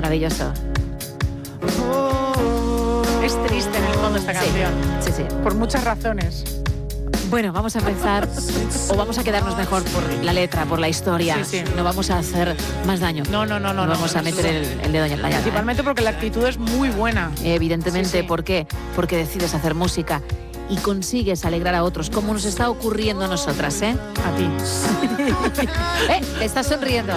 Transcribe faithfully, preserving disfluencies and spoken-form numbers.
Maravilloso. Es triste en el fondo esta canción. Sí, sí, sí. Por muchas razones. Bueno, vamos a empezar, o vamos a quedarnos mejor por la letra, por la historia. Sí, sí. No vamos a hacer más daño. No, no, no, no. No vamos no, a meter no. el, el dedo en la llaga. Principalmente porque la actitud es muy buena. ¿eh? Evidentemente, Sí, sí. ¿por qué? Porque decides hacer música y consigues alegrar a otros, como nos está ocurriendo a nosotras, ¿eh? A ti. ¿Eh? Te estás sonriendo.